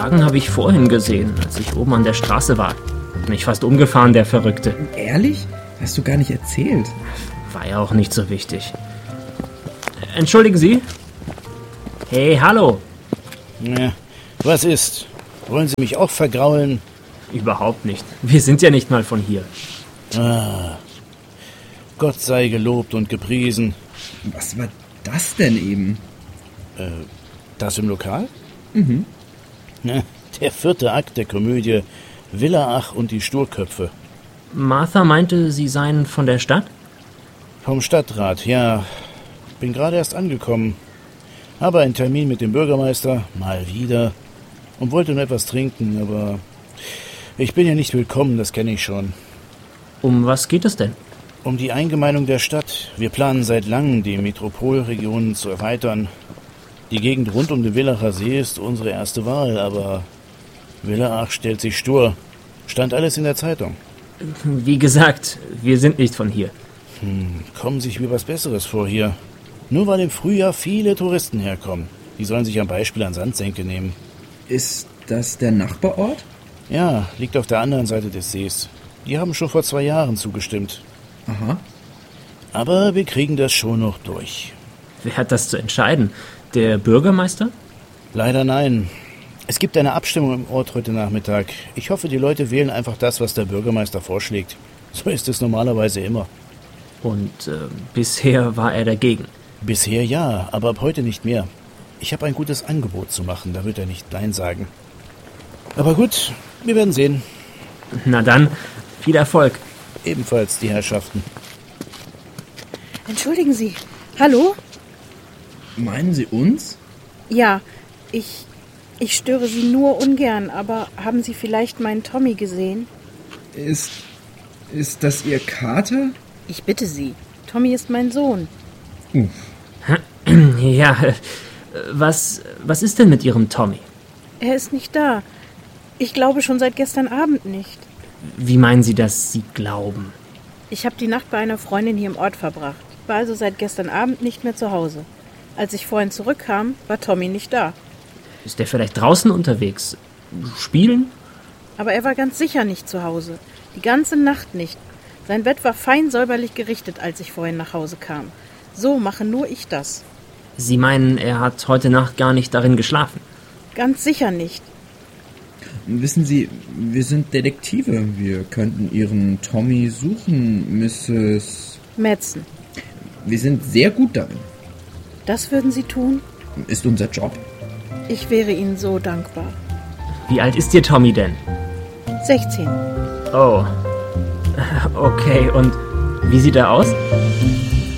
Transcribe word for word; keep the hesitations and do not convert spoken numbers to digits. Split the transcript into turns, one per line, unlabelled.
Wagen habe ich vorhin gesehen, als ich oben an der Straße war. Hat mich fast umgefahren, der Verrückte.
Ehrlich? Hast du gar nicht erzählt.
War ja auch nicht so wichtig. Entschuldigen Sie? Hey, hallo.
Ja, was ist? Wollen Sie mich auch vergraulen?
Überhaupt nicht. Wir sind ja nicht mal von hier.
Ah, Gott sei gelobt und gepriesen.
Was war das denn eben?
Äh, das im Lokal?
Mhm.
Ja, der vierte Akt der Komödie Villaach und die Sturköpfe.
Martha meinte, Sie seien von der Stadt?
Vom Stadtrat, ja. Bin gerade erst angekommen. Habe einen Termin mit dem Bürgermeister, mal wieder, und wollte nur etwas trinken, aber ich bin ja nicht willkommen, das kenne ich schon.
Um was geht es denn?
Um die Eingemeindung der Stadt. Wir planen seit langem, die Metropolregionen zu erweitern. Die Gegend rund um den Villacher See ist unsere erste Wahl, aber Villaach stellt sich stur. Stand alles in der Zeitung.
Wie gesagt, wir sind nicht von hier.
Hm, kommen sich wie was Besseres vor hier. Nur weil im Frühjahr viele Touristen herkommen. Die sollen sich am Beispiel an Sandsenke nehmen.
Ist das der Nachbarort?
Ja, liegt auf der anderen Seite des Sees. Die haben schon vor zwei Jahren zugestimmt.
Aha.
Aber wir kriegen das schon noch durch.
Wer hat das zu entscheiden? Der Bürgermeister?
Leider nein. Es gibt eine Abstimmung im Ort heute Nachmittag. Ich hoffe, die Leute wählen einfach das, was der Bürgermeister vorschlägt. So ist es normalerweise immer.
Und äh, bisher war er dagegen.
Bisher ja, aber ab heute nicht mehr. Ich habe ein gutes Angebot zu machen, da wird er nicht Nein sagen. Aber gut, wir werden sehen.
Na dann, viel Erfolg.
Ebenfalls die Herrschaften.
Entschuldigen Sie. Hallo?
Meinen Sie uns?
Ja, ich, ich störe Sie nur ungern, aber haben Sie vielleicht meinen Tommy gesehen?
Ist, ist das Ihr Kater?
Ich bitte Sie. Tommy ist mein Sohn.
Uff.
Ja, äh, was, was ist denn mit Ihrem Tommy?
Er ist nicht da. Ich glaube schon seit gestern Abend nicht.
Wie meinen Sie das, Sie glauben?
Ich habe die Nacht bei einer Freundin hier im Ort verbracht. War also seit gestern Abend nicht mehr zu Hause. Als ich vorhin zurückkam, war Tommy nicht da.
Ist er vielleicht draußen unterwegs? Spielen?
Aber er war ganz sicher nicht zu Hause. Die ganze Nacht nicht. Sein Bett war fein säuberlich gerichtet, als ich vorhin nach Hause kam. So mache nur ich das.
Sie meinen, er hat heute Nacht gar nicht darin geschlafen?
Ganz sicher nicht.
Wissen Sie, wir sind Detektive. Wir könnten Ihren Tommy suchen, Misses
Madsen.
Wir sind sehr gut darin.
Das würden Sie tun?
Ist unser Job.
Ich wäre Ihnen so dankbar.
Wie alt ist Ihr Tommy denn?
sechzehn.
Oh. Okay, und wie sieht er aus?